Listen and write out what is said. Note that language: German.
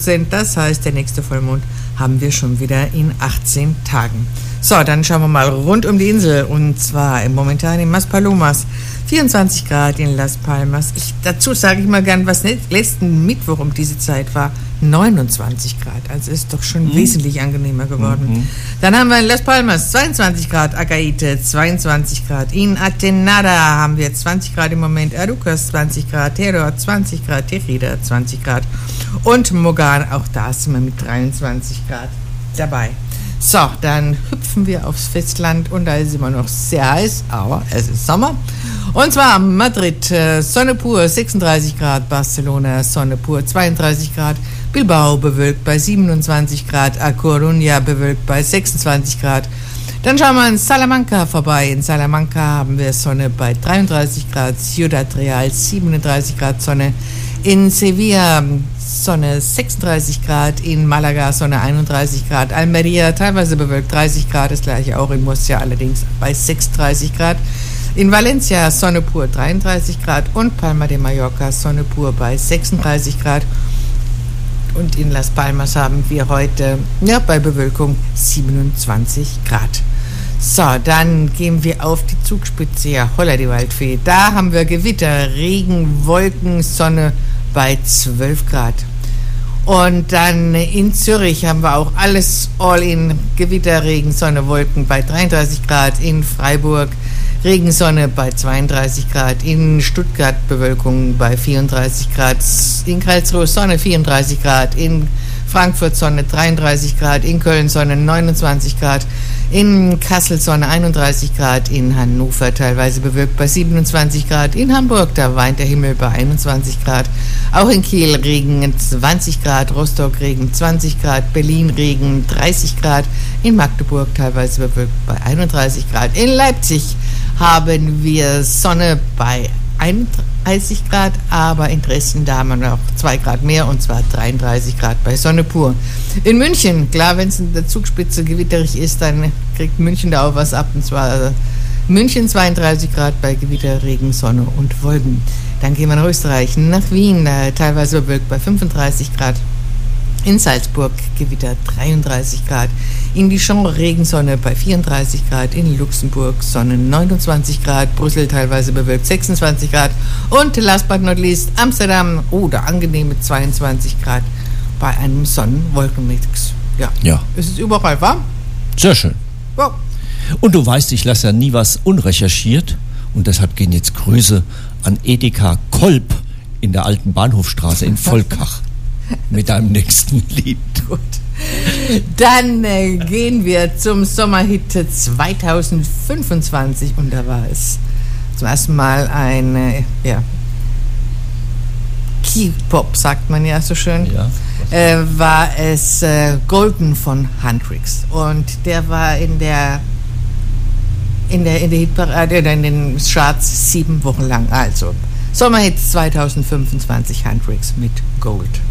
Das heißt, der nächste Vollmond haben wir schon wieder in 18 Tagen. So, dann schauen wir mal rund um die Insel, und zwar momentan in Maspalomas 24 Grad, in Las Palmas. Dazu sage ich mal gern, was letzten Mittwoch um diese Zeit war, 29 Grad. Also ist doch schon wesentlich angenehmer geworden. Dann haben wir in Las Palmas 22 Grad, Acaite 22 Grad, in Atenada haben wir 20 Grad im Moment, Arucas 20 Grad, Teror 20 Grad, Terida 20 Grad und Mogan, auch da sind wir mit 23 Grad dabei. So, dann hüpfen wir aufs Festland und da ist immer noch sehr heiß, aber es ist Sommer. Und zwar Madrid, Sonne pur 36 Grad, Barcelona, Sonne pur 32 Grad, Bilbao bewölkt bei 27 Grad, A Coruña bewölkt bei 26 Grad. Dann schauen wir in Salamanca vorbei. In Salamanca haben wir Sonne bei 33 Grad, Ciudad Real 37 Grad Sonne, in Sevilla Sonne 36 Grad, in Malaga Sonne 31 Grad, Almería teilweise bewölkt 30 Grad, das gleiche auch in Murcia, allerdings bei 36 Grad. In Valencia Sonne pur 33 Grad und Palma de Mallorca Sonne pur bei 36 Grad. Und in Las Palmas haben wir heute bei Bewölkung 27 Grad. So, dann gehen wir auf die Zugspitze, ja, holla die Waldfee. Da haben wir Gewitter, Regen, Wolken, Sonne bei 12 Grad. Und dann in Zürich haben wir auch alles all in Gewitter, Regen, Sonne, Wolken bei 33 Grad. In Freiburg Regen, Sonne bei 32 Grad. In Stuttgart Bewölkung bei 34 Grad. In Karlsruhe Sonne 34 Grad. In Frankfurt Sonne 33 Grad. In Köln Sonne 29 Grad. In Kassel Sonne 31 Grad. In Hannover teilweise bewölkt bei 27 Grad. In Hamburg, da weint der Himmel bei 21 Grad. Auch in Kiel Regen 20 Grad. Rostock Regen 20 Grad. Berlin Regen 30 Grad. In Magdeburg teilweise bewölkt bei 31 Grad. In Leipzig haben wir Sonne bei 31 Grad, aber in Dresden, da haben wir noch 2 Grad mehr, und zwar 33 Grad bei Sonne pur. In München, klar, wenn es in der Zugspitze gewitterig ist, dann kriegt München da auch was ab, und zwar München 32 Grad bei Gewitter, Regen, Sonne und Wolken. Dann gehen wir nach Österreich, nach Wien, teilweise bewölkt bei 35 Grad. In Salzburg Gewitter 33 Grad, in Dijon Regensonne bei 34 Grad, in Luxemburg Sonne 29 Grad, Brüssel teilweise bewölkt 26 Grad und last but not least Amsterdam, der angenehme 22 Grad bei einem Sonnen-Wolkenmix. Ja. Ist es überall warm? Sehr schön. Wow. Und du weißt, ich lasse ja nie was unrecherchiert, und deshalb gehen jetzt Grüße an Edeka Kolb in der alten Bahnhofstraße in Volkach. Mit deinem nächsten Lied. Gut. Dann gehen wir zum Sommerhit 2025, und da war es zum ersten Mal ein Key-Pop, sagt man ja so schön, war es Golden von Hendrix, und der war in der Hitparade, in den Charts 7 Wochen lang. Also Sommerhit 2025, Hendrix mit Gold.